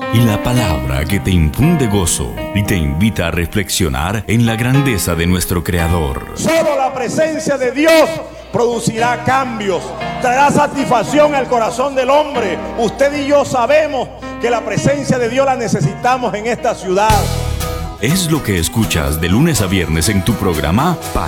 y la palabra que te infunde gozo y te invita a reflexionar en la grandeza de nuestro Creador. Solo la presencia de Dios producirá cambios, traerá satisfacción al corazón del hombre. Usted y yo sabemos que la presencia de Dios la necesitamos en esta ciudad. Es lo que escuchas de lunes a viernes en tu programa